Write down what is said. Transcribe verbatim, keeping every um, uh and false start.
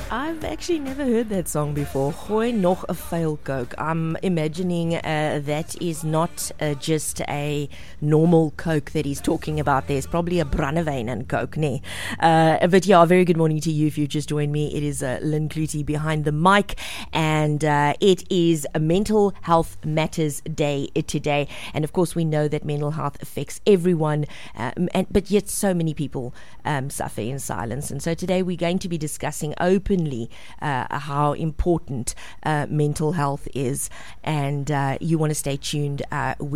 I've actually never heard that song before. Gooi nog 'n vuil Coke. I'm imagining uh, that is not uh, just a normal Coke that he's talking about. There's probably a brandewyn and Coke, nee. Uh, but yeah, very good morning to you if you've just joined me. It is uh, Lynn Clutie behind the mic, and uh, it is a Mental Health Matters Day today. And of course, we know that mental health affects everyone, um, and, but yet so many people um, suffer in silence. And so today we're going to be discussing openly uh, how important uh, mental health is, and uh, you want to stay tuned. Uh,